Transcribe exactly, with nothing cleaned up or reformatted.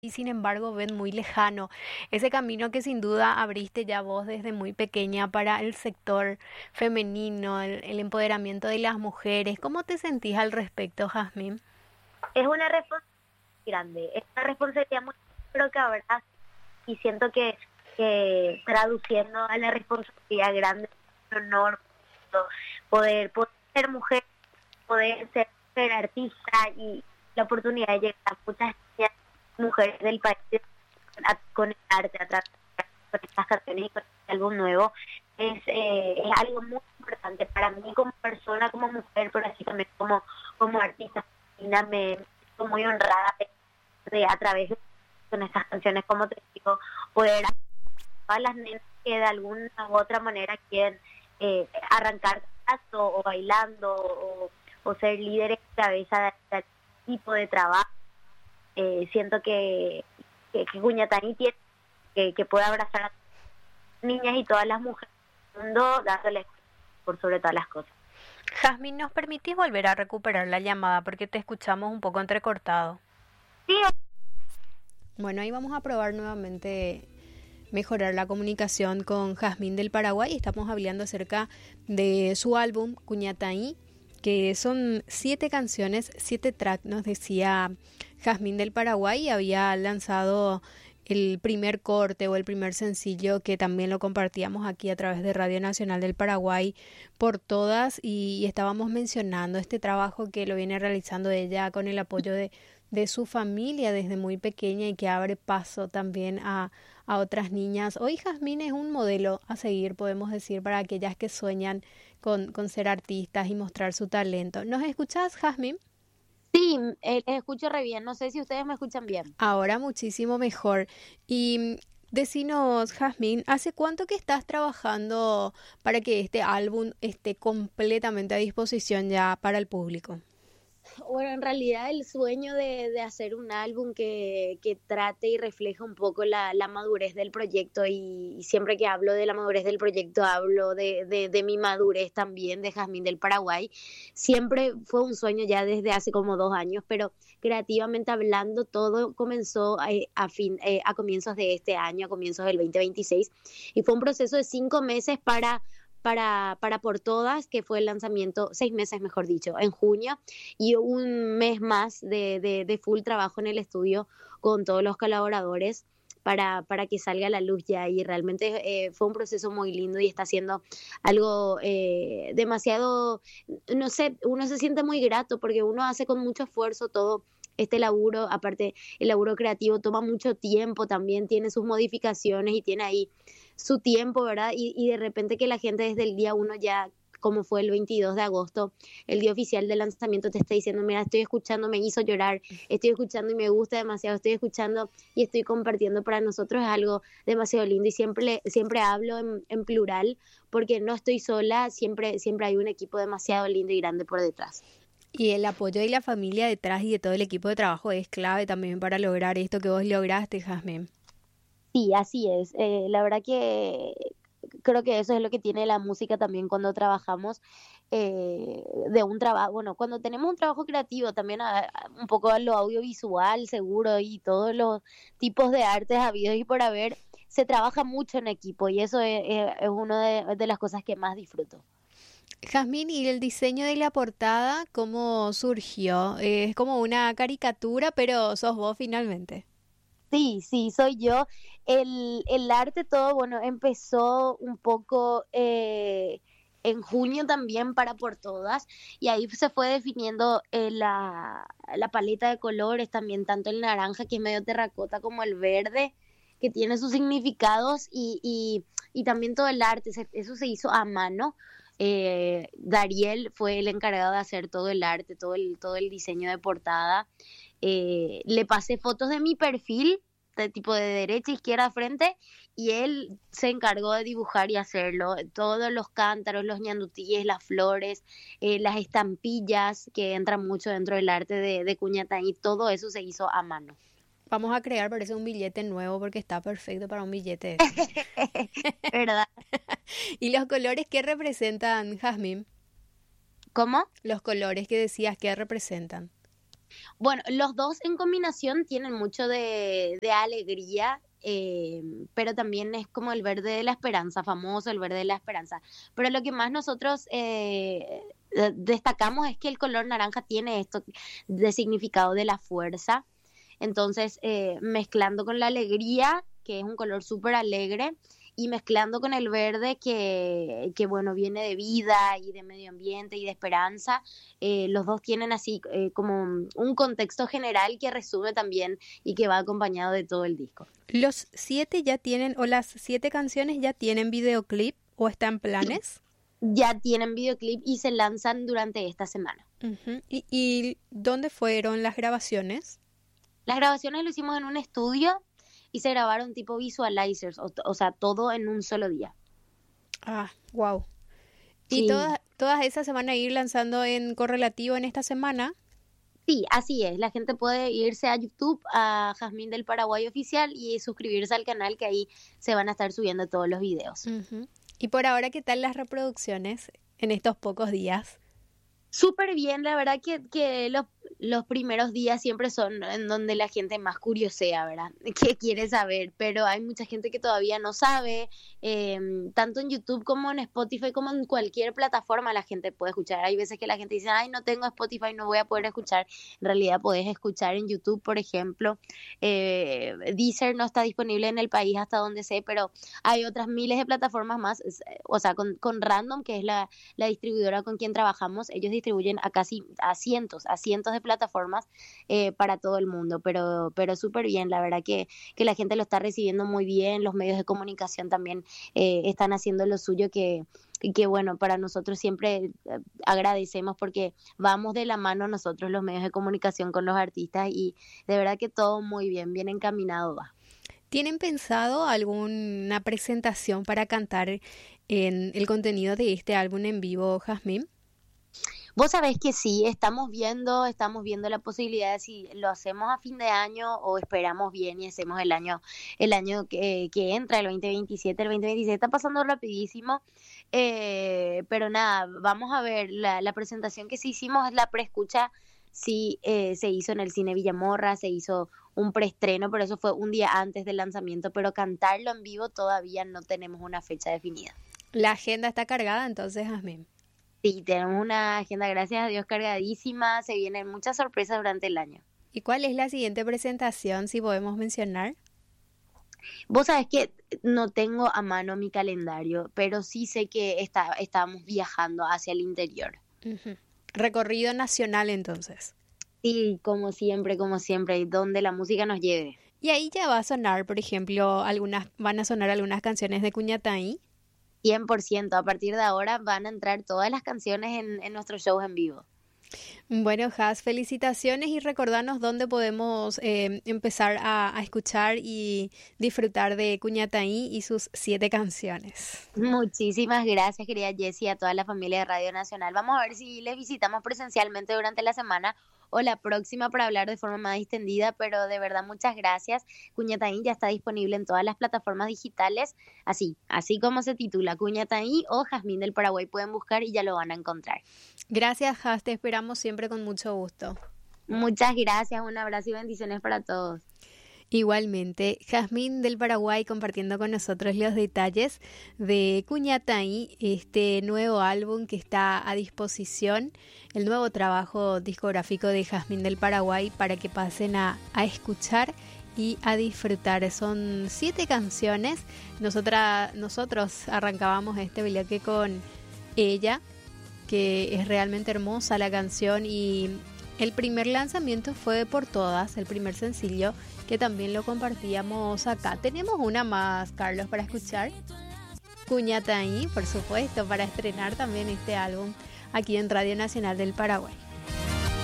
y sin embargo ven muy lejano. Ese camino que sin duda abriste ya vos desde muy pequeña para el sector femenino, el, el empoderamiento de las mujeres. ¿Cómo te sentís al respecto, Jazmín? Es una responsabilidad grande, es una responsabilidad muy pero que ahora y siento que, que traduciendo a la responsabilidad grande, un honor poder, poder ser mujer, poder ser, ser artista y la oportunidad de llegar a muchas niñas, mujeres del país a, con el arte, a través de estas canciones y con este álbum nuevo, es, eh, es algo muy importante para mí como persona, como mujer, pero así también como, como artista. Me, me siento muy honrada de, a través de con estas canciones, como te digo, poder a todas las nenas que de alguna u otra manera quieren eh, arrancar caso o bailando o, o ser líderes de cabeza de este tipo de trabajo. Eh, siento que, que, que Cuñataní tiene que, que puede abrazar a las niñas y todas las mujeres del mundo, dándoles por sobre todas las cosas. Jazmín, ¿nos permitís volver a recuperar la llamada porque te escuchamos un poco entrecortado? Sí. Bueno, ahí vamos a probar nuevamente mejorar la comunicación con Jazmín del Paraguay. Estamos hablando acerca de su álbum Cuñataí, que son siete canciones, siete tracks, nos decía Jazmín del Paraguay, y había lanzado el primer corte o el primer sencillo que también lo compartíamos aquí a través de Radio Nacional del Paraguay por todas, y estábamos mencionando este trabajo que lo viene realizando ella con el apoyo de, de su familia desde muy pequeña y que abre paso también a, a otras niñas. Hoy Jazmín es un modelo a seguir, podemos decir, para aquellas que sueñan con, con ser artistas y mostrar su talento. ¿Nos escuchás, Jazmín? Sí, eh, les escucho re bien. No sé si ustedes me escuchan bien. Ahora muchísimo mejor. Y decinos, Jazmín, ¿hace cuánto que estás trabajando para que este álbum esté completamente a disposición ya para el público? Bueno, en realidad el sueño de, de hacer un álbum que, que trate y refleje un poco la, la madurez del proyecto, y, y siempre que hablo de la madurez del proyecto hablo de, de, de mi madurez también, de Jazmín del Paraguay. Siempre fue un sueño ya desde hace como dos años, pero creativamente hablando todo comenzó a, a, fin, eh, a comienzos de este año, a comienzos del veinte veintiséis, y fue un proceso de cinco meses para... Para, para Por Todas, que fue el lanzamiento, seis meses mejor dicho, en junio, y un mes más de, de, de full trabajo en el estudio con todos los colaboradores para, para que salga a la luz ya, y realmente eh, fue un proceso muy lindo y está siendo algo eh, demasiado, no sé, uno se siente muy grato porque uno hace con mucho esfuerzo todo este laburo. Aparte el laburo creativo toma mucho tiempo, también tiene sus modificaciones y tiene ahí su tiempo, ¿verdad? Y, y de repente que la gente desde el día uno ya, como fue el veintidós de agosto, el día oficial del lanzamiento, te está diciendo, mira, estoy escuchando, me hizo llorar, estoy escuchando y me gusta demasiado, estoy escuchando y estoy compartiendo. Para nosotros es algo demasiado lindo, y siempre, siempre hablo en, en plural porque no estoy sola, siempre, siempre hay un equipo demasiado lindo y grande por detrás. Y el apoyo de la familia detrás y de todo el equipo de trabajo es clave también para lograr esto que vos lograste, Jazmín. Sí, así es. Eh, la verdad que creo que eso es lo que tiene la música también cuando trabajamos eh, de un trabajo, bueno, cuando tenemos un trabajo creativo también a, a un poco a lo audiovisual seguro y todos los tipos de artes habidos y por haber, se trabaja mucho en equipo, y eso es, es, es una de, de las cosas que más disfruto. Jazmín, ¿y el diseño de la portada cómo surgió? Eh, es como una caricatura, pero sos vos finalmente. Sí, sí, soy yo. El, el arte todo, bueno, empezó un poco eh, en junio también para Por Todas, y ahí se fue definiendo eh, la, la paleta de colores también, tanto el naranja, que es medio terracota, como el verde, que tiene sus significados, y, y, y también todo el arte, se- eso se hizo a mano. Eh, Dariel fue el encargado de hacer todo el arte, todo el, todo el diseño de portada. Eh, le pasé fotos de mi perfil, de tipo de derecha, izquierda, frente, y él se encargó de dibujar y hacerlo. Todos los cántaros, los ñandutíes, las flores, eh, las estampillas que entran mucho dentro del arte de, de Cuñatán, y todo eso se hizo a mano. Vamos a crear, parece un billete nuevo porque está perfecto para un billete ese. ¿Verdad? ¿Y los colores qué representan, Jazmín? ¿Cómo? Los colores que decías, ¿qué representan? Bueno, los dos en combinación tienen mucho de, de alegría, eh, pero también es como el verde de la esperanza, famoso el verde de la esperanza. Pero lo que más nosotros eh, eh, destacamos es que el color naranja tiene esto de significado de la fuerza. Entonces, eh, mezclando con la alegría, que es un color súper alegre, y mezclando con el verde que, que bueno, viene de vida y de medio ambiente y de esperanza, eh, los dos tienen así eh, como un contexto general que resume también y que va acompañado de todo el disco. ¿Los siete ya tienen, o las siete canciones ya tienen videoclip o están planes? Ya tienen videoclip y se lanzan durante esta semana. Uh-huh. ¿Y, ¿Y dónde fueron las grabaciones? Las grabaciones lo hicimos en un estudio y se grabaron tipo visualizers, o, o sea, todo en un solo día. Ah, wow. Sí. ¿Y todas, todas esas se van a ir lanzando en correlativo en esta semana? Sí, así es. La gente puede irse a YouTube, a Jazmín del Paraguay Oficial, y suscribirse al canal, que ahí se van a estar subiendo todos los videos. Uh-huh. Y por ahora, ¿qué tal las reproducciones en estos pocos días? Súper bien, la verdad que, que los, los primeros días siempre son en donde la gente más curiosea, ¿verdad? Que quiere saber, pero hay mucha gente que todavía no sabe, eh, tanto en YouTube como en Spotify, como en cualquier plataforma la gente puede escuchar. Hay veces que la gente dice, ay, no tengo Spotify, no voy a poder escuchar. En realidad podés escuchar en YouTube, por ejemplo. Eh, Deezer no está disponible en el país hasta donde sé, pero hay otras miles de plataformas más, o sea, con, con Random, que es la, la distribuidora con quien trabajamos, ellos distribuyen a casi a cientos, a cientos de plataformas eh, para todo el mundo, pero, pero súper bien, la verdad que, que la gente lo está recibiendo muy bien, los medios de comunicación también eh, están haciendo lo suyo, que, que bueno, para nosotros siempre eh, agradecemos porque vamos de la mano nosotros los medios de comunicación con los artistas y de verdad que todo muy bien, bien encaminado va. ¿Tienen pensado alguna presentación para cantar en el contenido de este álbum en vivo, Jazmín? Vos sabés que sí, estamos viendo, estamos viendo la posibilidad de si lo hacemos a fin de año o esperamos bien y hacemos el año, el año que, que entra, el veinte veintisiete. El veinte veintisiete está pasando rapidísimo, eh, pero nada, vamos a ver, la, la presentación que sí hicimos es la preescucha, sí eh, se hizo en el Cine Villamorra, se hizo un preestreno, pero eso fue un día antes del lanzamiento, pero cantarlo en vivo todavía no tenemos una fecha definida. La agenda está cargada entonces, Jazmín. Sí, tenemos una agenda, gracias a Dios, cargadísima. Se vienen muchas sorpresas durante el año. ¿Y cuál es la siguiente presentación, si podemos mencionar? Vos sabés que no tengo a mano mi calendario, pero sí sé que está, estamos viajando hacia el interior. Uh-huh. Recorrido nacional, entonces. Sí, como siempre, como siempre, donde la música nos lleve. Y ahí ya va a sonar, por ejemplo, algunas, van a sonar algunas canciones de Cuñataí. cien por ciento, a partir de ahora van a entrar todas las canciones en, en nuestros shows en vivo. Bueno, Jaz, felicitaciones y recordarnos dónde podemos eh, empezar a, a escuchar y disfrutar de Cuñataí y sus siete canciones. Muchísimas gracias, querida Jessie, a toda la familia de Radio Nacional. Vamos a ver si les visitamos presencialmente durante la semana o la próxima para hablar de forma más distendida, pero de verdad muchas gracias. Cuñataí ya está disponible en todas las plataformas digitales, así, así como se titula, Cuñataí o Jazmín del Paraguay, pueden buscar y ya lo van a encontrar. Gracias, Jaz, te esperamos siempre con mucho gusto. Muchas gracias, un abrazo y bendiciones para todos. Igualmente, Jazmín del Paraguay compartiendo con nosotros los detalles de Cuñataí, este nuevo álbum que está a disposición, el nuevo trabajo discográfico de Jazmín del Paraguay para que pasen a, a escuchar y a disfrutar. Son siete canciones. Nosotras, nosotros arrancábamos este bloque con Ella, que es realmente hermosa la canción, y el primer lanzamiento fue Por Todas, el primer sencillo, que también lo compartíamos acá. Tenemos una más, Carlos, para escuchar. Cuñataí, por supuesto, para estrenar también este álbum aquí en Radio Nacional del Paraguay.